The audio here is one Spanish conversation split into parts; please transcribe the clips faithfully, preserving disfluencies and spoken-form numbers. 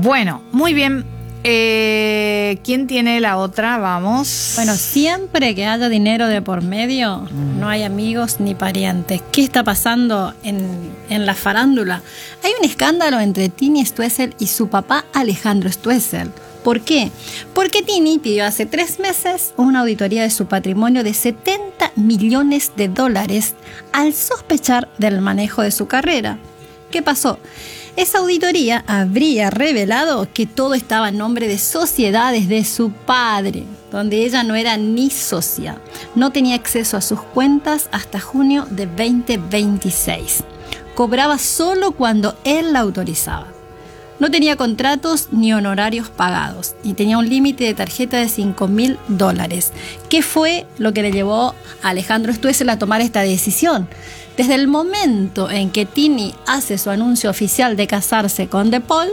Bueno, muy bien. Eh, ¿Quién tiene la otra? Vamos. Bueno, siempre que haya dinero de por medio, mm. no hay amigos ni parientes. ¿Qué está pasando en, en la farándula? Hay un escándalo entre Tini Stoessel y su papá Alejandro Stoessel. ¿Por qué? Porque Tini pidió hace tres meses una auditoría de su patrimonio de setenta millones de dólares al sospechar del manejo de su carrera. ¿Qué pasó? Esa auditoría habría revelado que todo estaba en nombre de sociedades de su padre, donde ella no era ni socia. No tenía acceso a sus cuentas hasta junio de veinte veintiséis. Cobraba solo cuando él la autorizaba. No tenía contratos ni honorarios pagados y tenía un límite de tarjeta de cinco mil dólares. ¿Qué fue lo que le llevó a Alejandro Stoessel a tomar esta decisión? Desde el momento en que Tini hace su anuncio oficial de casarse con De Paul,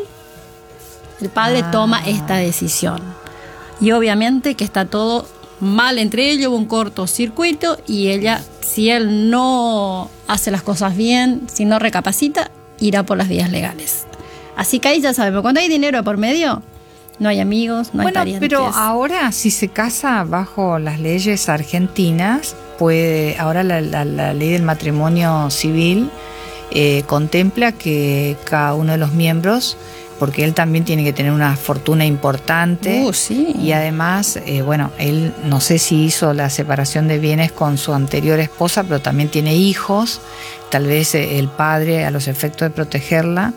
el padre ah. toma esta decisión. Y obviamente que está todo mal entre ellos, hubo un cortocircuito y ella, si él no hace las cosas bien, si no recapacita, irá por las vías legales. Así que ahí ya sabemos, cuando hay dinero por medio, no hay amigos, no bueno, hay parientes. Pero ahora, si se casa bajo las leyes argentinas, puede, ahora la, la, la ley del matrimonio civil eh, contempla que cada uno de los miembros, porque él también tiene que tener una fortuna importante, uh, sí. y además, eh, bueno, él no sé si hizo la separación de bienes con su anterior esposa, pero también tiene hijos, tal vez eh, el padre, a los efectos de protegerla,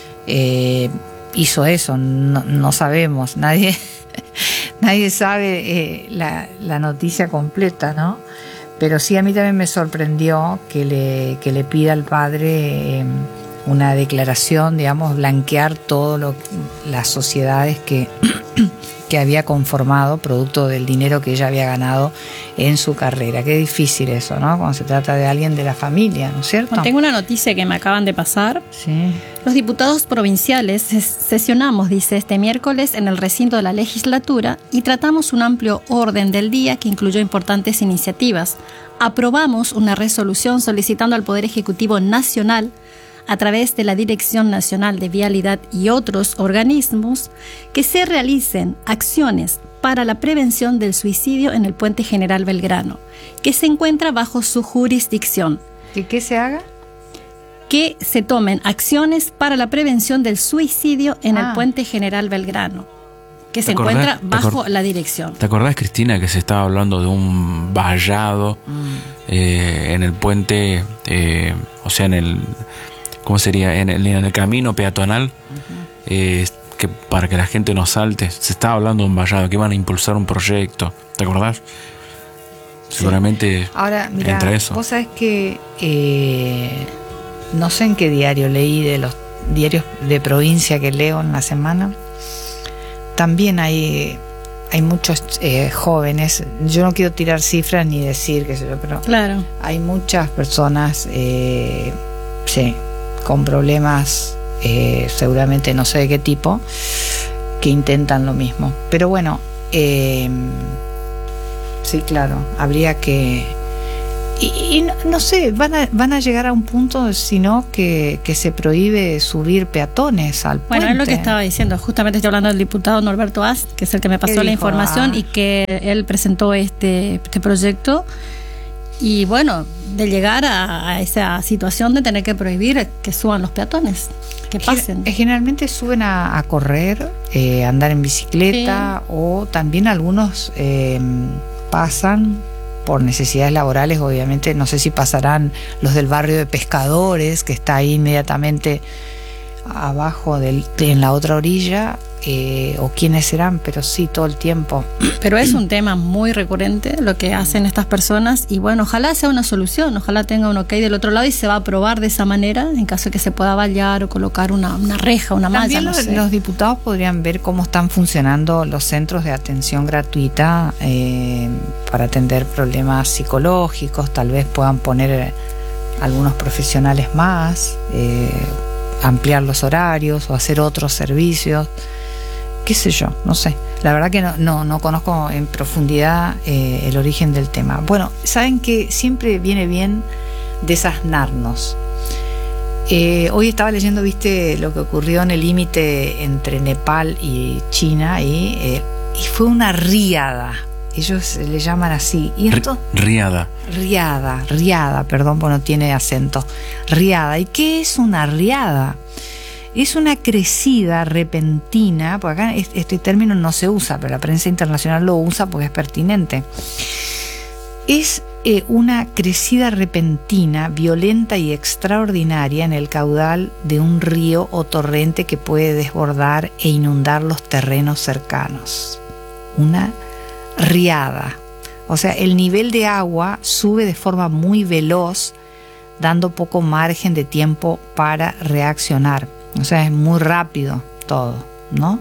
eh, hizo eso, no, no sabemos, nadie, nadie sabe eh, la, la noticia completa, ¿no? Pero sí, a mí también me sorprendió que le, que le pida al padre eh, una declaración, digamos, blanquear todo lo las sociedades que, que había conformado producto del dinero que ella había ganado en su carrera. Qué difícil eso, ¿no? Cuando se trata de alguien de la familia, ¿no es cierto? Bueno, tengo una noticia que me acaban de pasar. Sí. Los diputados provinciales sesionamos, dice, este miércoles en el recinto de la legislatura y tratamos un amplio orden del día que incluyó importantes iniciativas. Aprobamos una resolución solicitando al Poder Ejecutivo Nacional, a través de la Dirección Nacional de Vialidad y otros organismos, que se realicen acciones para la prevención del suicidio en el Puente General Belgrano, que se encuentra bajo su jurisdicción. ¿Y qué se haga? Que se tomen acciones para la prevención del suicidio en ah. el Puente General Belgrano, que se acordás, encuentra bajo acor- la dirección. ¿Te acordás, Cristina, que se estaba hablando de un vallado mm. eh, en el puente, eh, o sea, en el... ¿Cómo sería? En el, en el camino peatonal, uh-huh. eh, que para que la gente no salte. Se estaba hablando de un vallado, que iban a impulsar un proyecto. ¿Te acordás? Sí. Seguramente ahora, mirá, entra eso. Vos sabés que eh, no sé en qué diario leí, de los diarios de provincia que leo en la semana, también hay, hay muchos eh, jóvenes. Yo no quiero tirar cifras ni decir qué sé yo, pero claro. hay muchas personas, eh, sí, con problemas, eh, seguramente no sé de qué tipo, que intentan lo mismo. Pero bueno, eh, sí, claro, habría que... Y, y no, no sé, van a, van a llegar a un punto, sino que, que se prohíbe subir peatones al puente. Bueno, es lo que estaba diciendo. Justamente estoy hablando del diputado Norberto Ast, que es el que me pasó la dijo? información ah. y que él presentó este, este proyecto. Y bueno, de llegar a, a esa situación de tener que prohibir que suban los peatones, que pasen. Generalmente suben a, a correr, eh, andar en bicicleta, sí. O también algunos eh, pasan por necesidades laborales, obviamente. No sé si pasarán los del barrio de pescadores, que está ahí inmediatamente abajo del, de, en la otra orilla, eh, o quiénes serán, pero sí, todo el tiempo. Pero es un tema muy recurrente lo que hacen estas personas, y bueno, ojalá sea una solución, ojalá tenga un ok del otro lado y se va a aprobar de esa manera en caso de que se pueda vallar o colocar una, una reja, una malla. También no los, sé. los diputados podrían ver cómo están funcionando los centros de atención gratuita eh, para atender problemas psicológicos. Tal vez puedan poner algunos profesionales más, eh, ampliar los horarios o hacer otros servicios, qué sé yo, no sé. La verdad que no, no, no conozco en profundidad eh, el origen del tema. Bueno, saben que siempre viene bien desasnarnos. Eh, hoy estaba leyendo, viste, lo que ocurrió en el límite entre Nepal y China y, eh, y fue una riada. Ellos le llaman así. Y esto, riada. Riada, riada, perdón, porque no tiene acento. Riada. ¿Y qué es una riada? Es una crecida repentina, porque acá este término no se usa, pero la prensa internacional lo usa porque es pertinente. Es eh, una crecida repentina, violenta y extraordinaria en el caudal de un río o torrente que puede desbordar e inundar los terrenos cercanos. Una riada. O sea, el nivel de agua sube de forma muy veloz, dando poco margen de tiempo para reaccionar. O sea, es muy rápido todo, ¿no?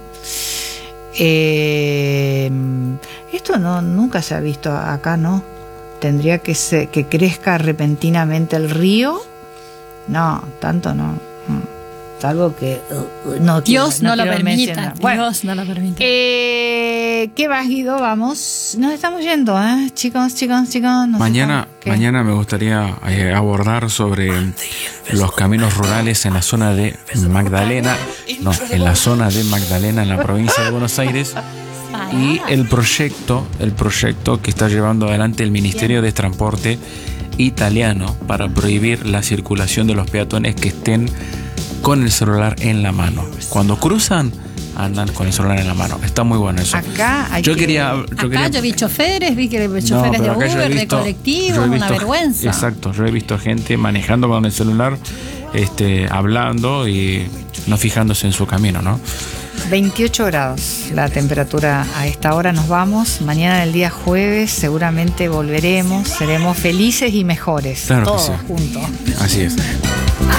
Eh, esto no nunca se ha visto acá, ¿no? Tendría que se, que crezca repentinamente el río. No, tanto no. Salvo que uh, no Dios quiero, no, no lo permita. mencionar. Bueno, Dios no lo permita. Eh, ¿Qué más, Guido? Vamos. Nos estamos yendo, ¿eh? Chicos, chicos, chicos. Mañana, mañana me gustaría eh, abordar sobre los caminos rurales en la zona de Magdalena. No, en la zona de Magdalena, en la provincia de Buenos Aires. Y el proyecto, el proyecto que está llevando adelante el Ministerio de Transporte italiano para prohibir la circulación de los peatones que estén con el celular en la mano. Cuando cruzan, andan con el celular en la mano. Está muy bueno eso. Acá hay yo que... quería, yo acá quería... yo vi choferes, vi que choferes no, de Uber, visto, de colectivos, visto, una vergüenza. Exacto, yo he visto gente manejando con el celular, este, hablando y no fijándose en su camino, ¿no? veintiocho grados la temperatura a esta hora. Nos vamos. Mañana, el día jueves, seguramente volveremos. Seremos felices y mejores. Claro todos que sí. juntos. Así es.